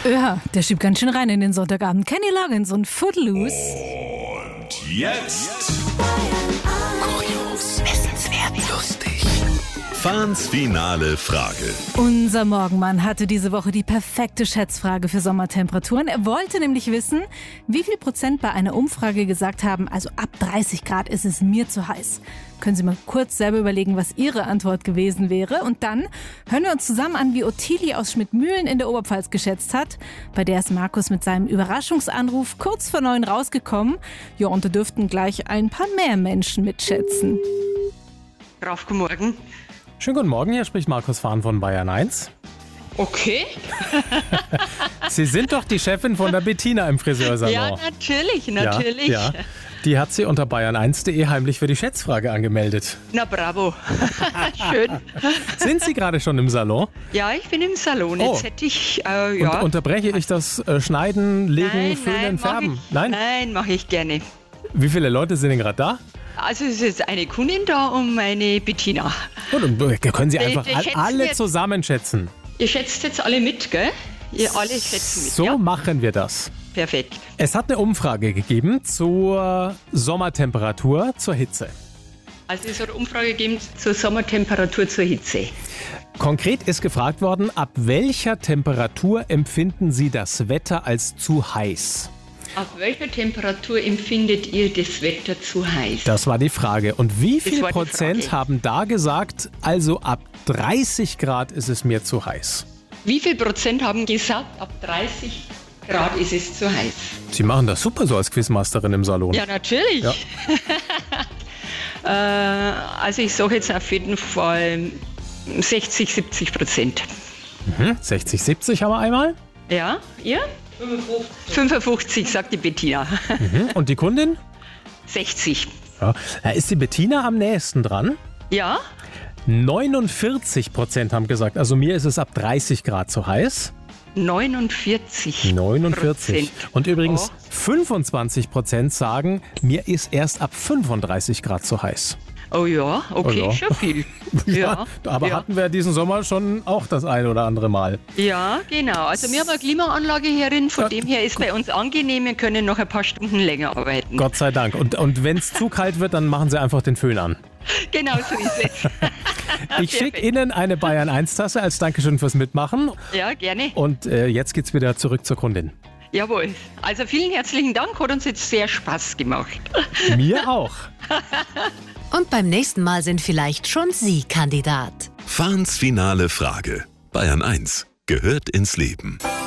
Ja, der schiebt ganz schön rein in den Sonntagabend. Kenny Loggins und Footloose. Und jetzt kurios, wissenswert, lustig. Fans finale Frage. Unser Morgenmann hatte diese Woche die perfekte Schätzfrage für Sommertemperaturen. Er wollte nämlich wissen, wie viel Prozent bei einer Umfrage gesagt haben, also ab 30 Grad ist es mir zu heiß. Können Sie mal kurz selber überlegen, was Ihre Antwort gewesen wäre. Und dann hören wir uns zusammen an, wie Ottilie aus Schmidtmühlen in der Oberpfalz geschätzt hat. Bei der ist Markus mit seinem Überraschungsanruf kurz vor 9 rausgekommen. Ja, und da dürften gleich ein paar mehr Menschen mitschätzen. Graf, guten Morgen. Schönen guten Morgen, hier spricht Markus Fahn von Bayern 1. Okay. Sie sind doch die Chefin von der Bettina im Friseursalon. Ja, natürlich. Ja. Die hat sie unter bayern1.de heimlich für die Schätzfrage angemeldet. Na bravo. Schön. Sind Sie gerade schon im Salon? Ja, ich bin im Salon. Jetzt hätte ich, Und unterbreche ich das Schneiden, Legen, Föhnen, Färben? Nein, mache ich gerne. Wie viele Leute sind denn gerade da? Also es ist jetzt eine Kundin da und meine Bettina. Und können Sie einfach alle jetzt zusammenschätzen? Ihr schätzt jetzt alle mit, gell? Ihr alle schätzen mit, So ja? machen wir das. Perfekt. Es hat eine Umfrage gegeben zur Sommertemperatur, zur Hitze. Also es hat eine Umfrage gegeben zur Sommertemperatur zur Hitze. Konkret ist gefragt worden, ab welcher Temperatur empfinden Sie das Wetter als zu heiß? Auf welcher Temperatur empfindet ihr das Wetter zu heiß? Das war die Frage. Und wie viel war die Prozent Frage. haben da gesagt, also ab 30 Grad ist es mir zu heiß? Wie viel Prozent haben gesagt, ab 30 Grad ist es zu heiß? Sie machen das super so als Quizmasterin im Salon. Ja, natürlich. Ja. Also ich sage jetzt auf jeden Fall 60-70%. 60, 70 haben wir einmal. Ja, ihr? 55, sagt die Bettina. Und die Kundin? 60. Ja. Da ist die Bettina am nächsten dran. Ja? 49% haben gesagt, also mir ist es ab 30 Grad zu heiß. 49. 49. Und übrigens 25% sagen, mir ist erst ab 35 Grad zu heiß. Oh ja, okay, Oh ja. schon viel. Aber hatten wir diesen Sommer schon auch das eine oder andere Mal. Ja, genau. Also wir haben eine Klimaanlage hierin, von dem her ist bei uns angenehm, wir können noch ein paar Stunden länger arbeiten. Gott sei Dank. Und wenn es zu kalt wird, dann machen Sie einfach den Föhn an. Genau so ist es. Ich schicke Ihnen eine Bayern 1 Tasse als Dankeschön fürs Mitmachen. Ja, gerne. Und jetzt geht's wieder zurück zur Kundin. Jawohl. Also vielen herzlichen Dank, hat uns jetzt sehr Spaß gemacht. Mir auch. Und beim nächsten Mal sind vielleicht schon Sie Kandidat. Fans finale Frage. Bayern 1 gehört ins Leben.